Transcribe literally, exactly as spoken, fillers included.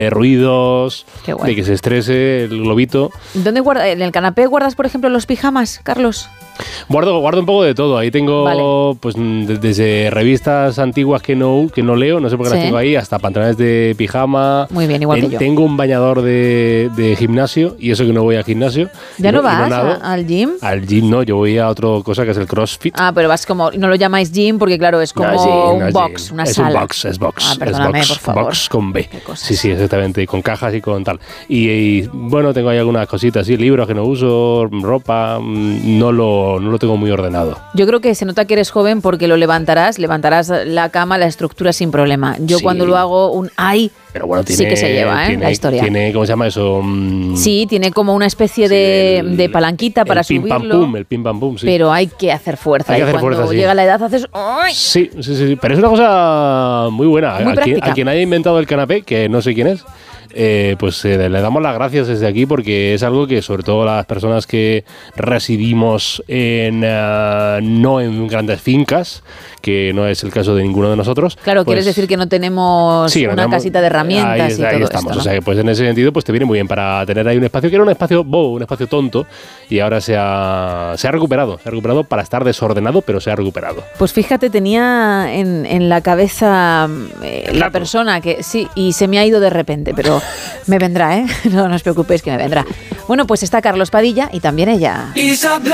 ruidos, de que se estrese el globito. ¿Dónde guarda? ¿En el canapé guardas, por ejemplo, los pijamas, Carlos? Guardo, guardo un poco de todo. Ahí tengo vale. pues desde revistas antiguas que no, que no leo, no sé por qué sí. las tengo ahí, hasta pantalones de pijama. Muy bien, igual eh, que yo. Tengo un bañador de, de gimnasio, y eso que no voy al gimnasio. ¿Ya no, no vas no a, al gym? Al gym no, yo voy a otra cosa que es el CrossFit. Ah, pero vas como, no lo llamáis gym porque claro, es como no, gym, no, un box, gym. una es sala. Es un box, es box. Ah, perdóname, es box, por favor. Box con B. Sí, sí, exactamente, con cajas y con tal. Y, y bueno, tengo ahí algunas cositas, sí, libros que no uso, ropa, no lo, no lo tengo muy ordenado. Yo creo que se nota que eres joven porque lo levantarás, levantarás la cama, la estructura sin problema. Yo sí. cuando lo hago un ay, pero bueno, tiene, sí que se lleva, ¿eh? Tiene, la historia. Tiene, ¿cómo se llama eso? Sí, tiene como una especie sí, de, el, de palanquita para el pim, subirlo. Pam, pum, el pim pam pum, sí. Pero hay que hacer fuerza. Hay que y hacer cuando fuerza, sí. llega la edad haces ¡ay! Sí, sí, sí, pero es una cosa muy buena. Muy a, quien, a quien haya inventado el canapé, que no sé quién es, Eh, pues eh, le damos las gracias desde aquí, porque es algo que sobre todo las personas que residimos en uh, no en grandes fincas, que no es el caso de ninguno de nosotros. Claro, pues, quieres decir que no tenemos sí, una tenemos, casita de herramientas ahí, y ahí todo estamos, esto, ¿no? O sea que pues en ese sentido pues te viene muy bien para tener ahí un espacio que era un espacio bobo, un espacio tonto, y ahora se ha, se ha recuperado, se ha recuperado para estar desordenado, pero se ha recuperado. Pues fíjate, tenía en, en la cabeza eh, la persona que sí, y se me ha ido de repente, pero me vendrá, ¿eh? No, no os preocupéis que me vendrá. Bueno, pues está Carlos Padilla y también ella.